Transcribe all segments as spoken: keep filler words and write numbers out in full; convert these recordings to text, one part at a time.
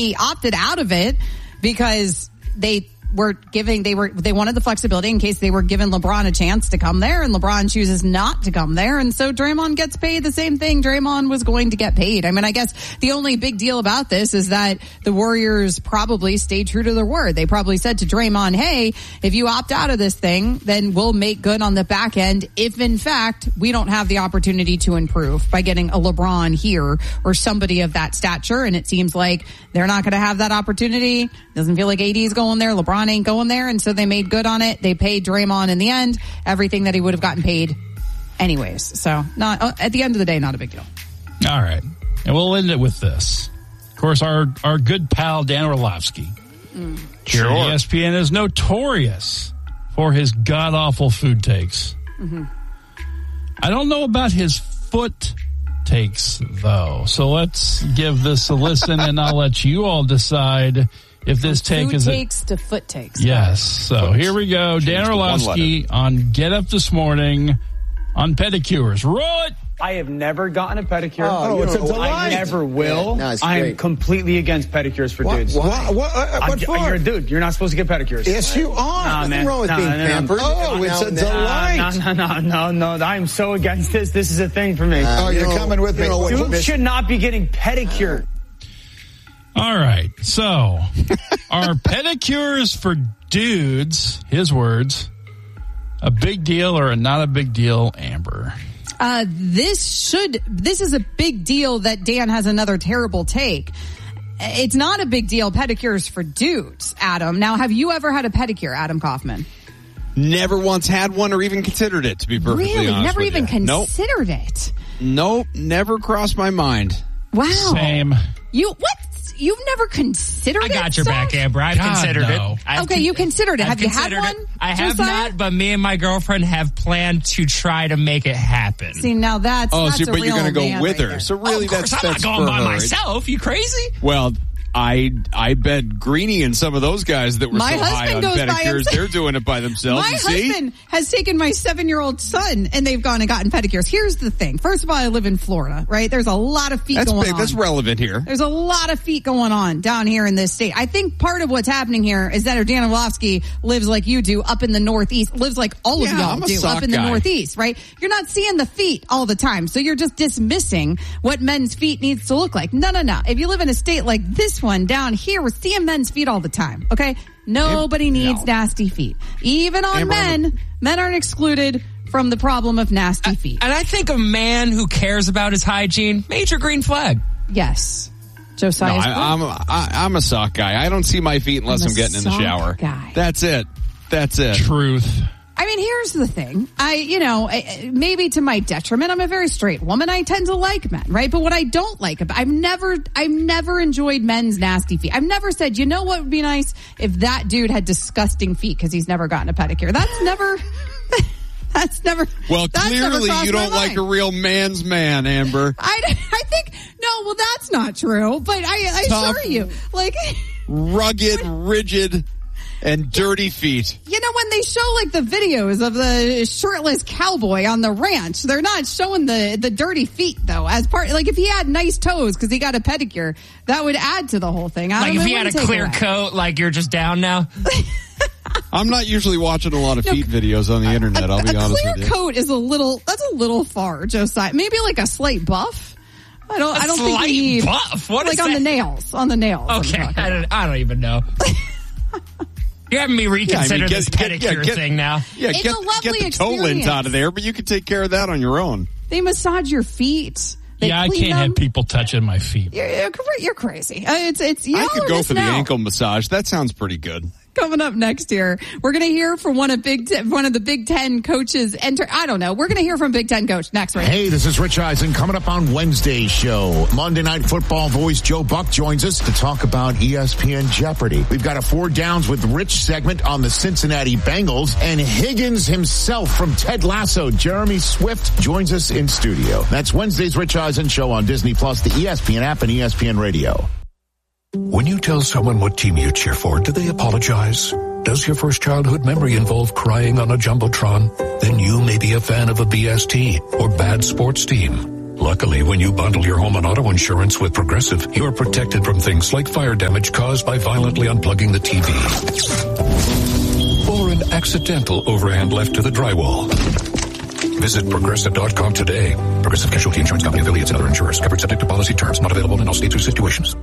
he opted out of it because they were giving, they were, they wanted the flexibility in case they were giving LeBron a chance to come there, and LeBron chooses not to come there. And so Draymond gets paid the same thing Draymond was going to get paid. I mean, I guess the only big deal about this is that the Warriors probably stayed true to their word. They probably said to Draymond, hey, if you opt out of this thing, then we'll make good on the back end if in fact we don't have the opportunity to improve by getting a LeBron here or somebody of that stature. And it seems like they're not going to have that opportunity. Doesn't feel like A D's going there. LeBron ain't going there, and so they made good on it. They paid Draymond in the end everything that he would have gotten paid anyways. So not at the end of the day, not a big deal. All right, and we'll end it with this. Of course, our our good pal Dan Orlovsky, mm. sure. E S P N is notorious for his god awful food takes. Mm-hmm. I don't know about his foot takes though, so let's give this a listen, and I'll let you all decide. If this From take food is takes a, to foot takes. Yes. So here we go. Dan Orlovsky on Get Up This Morning on pedicures. Roll it. I have never gotten a pedicure. Oh, oh it's a delight. I never will. Yeah, no, I am completely against pedicures for what, dudes. What? What? Uh, what for? You're a dude. You're not supposed to get pedicures. Yes, you are. Nah, Nothing man. wrong with nah, being nah, pampered. Nah, oh, nah, it's nah, a delight. No, no, no, no, no. I am so against this. This is a thing for me. Uh, oh, you're you know, coming with me. You know, dudes should not be getting pedicured. All right, so are pedicures for dudes, his words, a big deal or not a big deal, Amber? Uh, this should, this is a big deal that Dan has another terrible take. It's not a big deal, pedicures for dudes, Adam. Now, have you ever had a pedicure, Adam Kaufman? Never once had one or even considered it, to be perfectly really? honest Never with even you. considered nope. it? Nope, never crossed my mind. Wow. Same. You, what? You've never considered it? I got your Zach? back, Amber. I've God, considered no. it. I've okay, con- you considered it. I've Have you had it. one? I have Josiah? not, but me and my girlfriend have planned to try to make it happen. See, now that's Oh, that's so, a but you're going to go with right her. there. So really, oh, of that's course, I'm that's not going for by her. myself. You crazy? Well, I I bet Greenie and some of those guys that were My so high on husband goes by pedicures, himself. they're doing it by themselves. My you see? husband has taken my seven-year-old son, and they've gone and gotten pedicures. Here's the thing. First of all, I live in Florida, right? There's a lot of feet That's going big. on. That's relevant here. There's a lot of feet going on down here in this state. I think part of what's happening here is that Dan Orlovsky lives like you do up in the Northeast, lives like all Yeah, of y'all I'm a do sock up in the guy. Northeast, right? You're not seeing the feet all the time, so you're just dismissing what men's feet needs to look like. No, no, no. If you live in a state like this one down here, we're seeing men's feet all the time, okay? Nobody needs no. nasty feet. Even on Amber, men, men aren't excluded from the problem of nasty feet. And I think a man who cares about his hygiene, major green flag. Yes. No, Josiah's I, I'm a, I, I'm a sock guy. I don't see my feet unless I'm I'm, a getting in the sock shower. guy. That's it. That's it. Truth. I mean, here's the thing. I, you know, maybe to my detriment, I'm a very straight woman. I tend to like men, right? But what I don't like, I've never, I've never enjoyed men's nasty feet. I've never said, you know what would be nice if that dude had disgusting feet because he's never gotten a pedicure. That's never, that's never. Well, that's never clearly crossed you my don't like mind. a real man's man, Amber. I, I think, no, well, that's not true. But I, I Tough, assure you, like, rugged, rigid, and dirty feet. you know, when they show like the videos of the shirtless cowboy on the ranch, they're not showing the, the dirty feet though. As part, like if he had nice toes because he got a pedicure, that would add to the whole thing. Like if he he had a clear coat, like you're just down now. I'm not usually watching a lot of feet videos on the internet, I'll be a honest clear with you. coat is a little, that's a little far, Josiah. Maybe like a slight buff. I don't, A I don't think slight you need buff? What like is on that? the nails, on the nails. I'm Okay, talking I about. don't, I don't even know. You're having me reconsider Yeah, I mean, this get- pedicure get- yeah, get- thing now. Yeah, It's get, a lovely get the toe lint experience. out of there, but you can take care of that on your own. They massage your feet. They Yeah, I clean can't them. have people touching my feet. You're, you're, you're crazy. Uh, it's, it's, y'all I could are go for missing the out. ankle massage. That sounds pretty good. Coming up next year, we're going to hear from one of Big Ten, one of the Big Ten coaches. Enter, I don't know. We're going to hear from Big Ten coach next. Right? Hey, this is Rich Eisen coming up on Wednesday's show. Monday Night Football voice Joe Buck joins us to talk about E S P N Jeopardy. We've got a Four Downs with Rich segment on the Cincinnati Bengals, and Higgins himself from Ted Lasso, Jeremy Swift, joins us in studio. That's Wednesday's Rich Eisen show on Disney Plus, the E S P N app, and E S P N Radio. When you tell someone what team you cheer for, do they apologize? Does your first childhood memory involve crying on a Jumbotron? Then you may be a fan of a B S T or bad sports team. Luckily, when you bundle your home and auto insurance with Progressive, you're protected from things like fire damage caused by violently unplugging the T V. Or an accidental overhand left to the drywall. Visit Progressive dot com today. Progressive Casualty Insurance Company affiliates and other insurers. Covered subject to policy terms. Not available in all states or situations.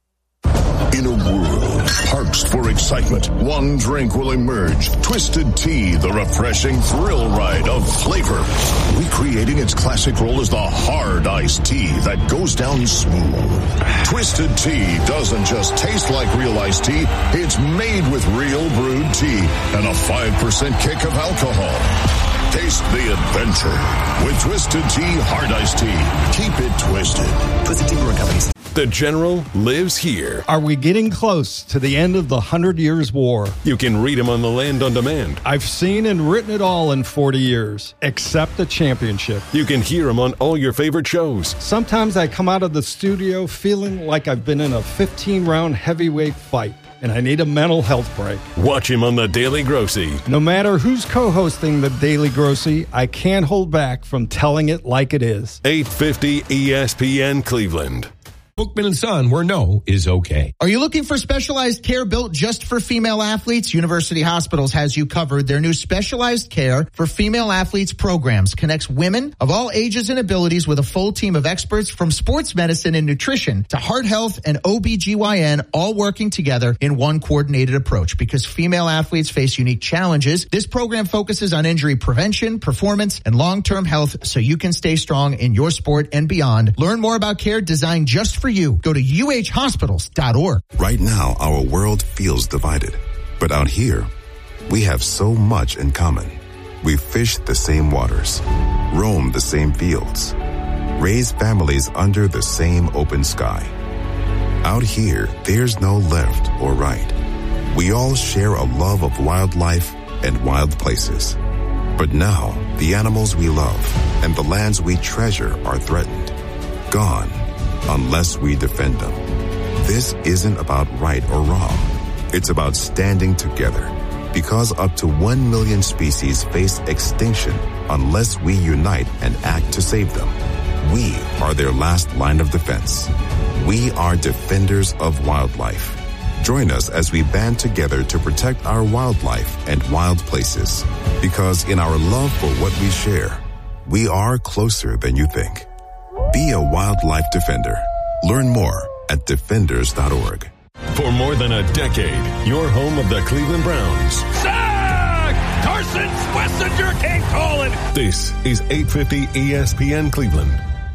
In a world parched for excitement, one drink will emerge. Twisted Tea, the refreshing thrill ride of flavor. Recreating its classic role as the hard iced tea that goes down smooth. Twisted Tea doesn't just taste like real iced tea, it's made with real brewed tea and a five percent kick of alcohol. Taste the adventure with Twisted Tea Hard Iced Tea. Keep it twisted. Twisted Tea Brewing Company. The General lives here. Are we getting close to the end of the Hundred Years' War? You can read him on the Land on Demand. I've seen and written it all in forty years, except the championship. You can hear him on all your favorite shows. Sometimes I come out of the studio feeling like I've been in a fifteen-round heavyweight fight, and I need a mental health break. Watch him on the Daily Grossy. No matter who's co-hosting the Daily Grossy, I can't hold back from telling it like it is. eight fifty E S P N Cleveland. Bookman and Son, where no is okay. Are you looking for specialized care built just for female athletes? University Hospitals has you covered. Their new specialized care for female athletes programs connects women of all ages and abilities with a full team of experts from sports medicine and nutrition to heart health and O B G Y N, all working together in one coordinated approach. Because female athletes face unique challenges, this program focuses on injury prevention, performance, and long-term health so you can stay strong in your sport and beyond. Learn more about care designed just for you. Go to U H hospitals dot org. Right now, our world feels divided. But out here, we have so much in common. We fish the same waters, roam the same fields, raise families under the same open sky. Out here, there's no left or right. We all share a love of wildlife and wild places. But now, the animals we love and the lands we treasure are threatened, gone, unless we defend them. This isn't about right or wrong. It's about standing together, because up to one million species face extinction unless we unite and act to save them. We are their last line of defense. We are defenders of wildlife. Join us as we band together to protect our wildlife and wild places, because in our love for what we share, we are closer than you think. Be a wildlife defender. Learn more at defenders dot org. For more than a decade, your home of the Cleveland Browns. Sack! Carson Schlesinger can't call it. This is eight fifty E S P N Cleveland.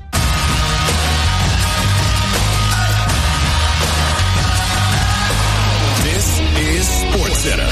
This is SportsCenter.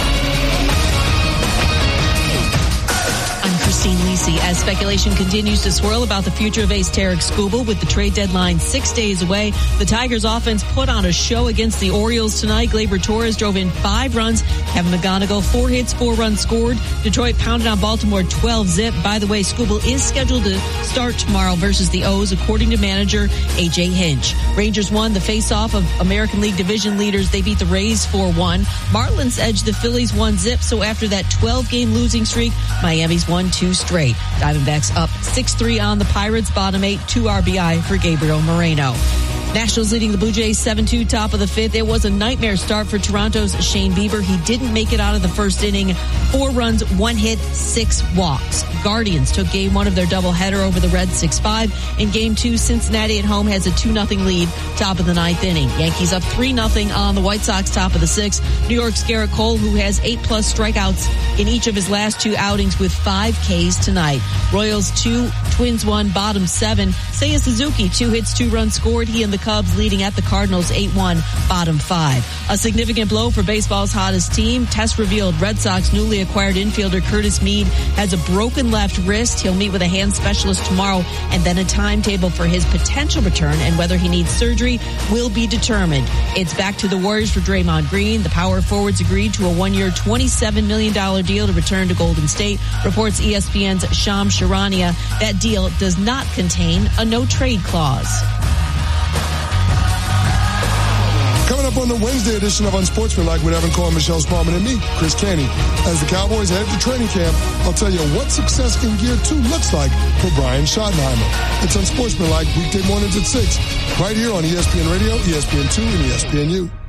Christine Lisi, as speculation continues to swirl about the future of ace Tarek Skubal with the trade deadline six days away. The Tigers offense put on a show against the Orioles tonight. Gleyber Torres drove in five runs. Kevin McGonigal, four hits, four runs scored. Detroit pounded on Baltimore twelve zip. By the way, Skubal is scheduled to start tomorrow versus the O's, according to manager A J Hinch. Rangers won the face-off of American League division leaders. They beat the Rays four one. Marlins edged the Phillies one zip. So after that twelve-game losing streak, Miami's won two straight. Diamondbacks up six three on the Pirates. Bottom eight, two R B I for Gabriel Moreno. Nationals leading the Blue Jays seven two, top of the fifth. It was a nightmare start for Toronto's Shane Bieber. He didn't make it out of the first inning. Four runs, one hit, six walks. Guardians took game one of their doubleheader over the Reds six five. In game two, Cincinnati at home has a two nothing lead, top of the ninth inning. Yankees up three nothing on the White Sox, top of the sixth. New York's Garrett Cole, who has eight plus strikeouts in each of his last two outings with five Ks tonight. Royals two, Twins one, bottom seven. Seiya Suzuki, two hits, two runs scored. He and the Cubs leading at the Cardinals eight one, bottom five. A significant blow for baseball's hottest team. Test revealed Red Sox newly acquired infielder Curtis Mead has a broken left wrist. He'll meet with a hand specialist tomorrow, and then a timetable for his potential return and whether he needs surgery will be determined. It's back to the Warriors for Draymond Green. The power forwards agreed to a one-year, twenty-seven million dollars deal to return to Golden State, reports E S P N's Shams Charania. That deal does not contain a no-trade clause. Coming Coming up on the Wednesday edition of Unsportsmanlike with Evan Cohen, Michelle Spaulding, and me, Chris Canty. As the Cowboys head to training camp, I'll tell you what success in Gear two looks like for Brian Schottenheimer. It's Unsportsmanlike weekday mornings at six, right here on E S P N Radio, E S P N two, and E S P N U.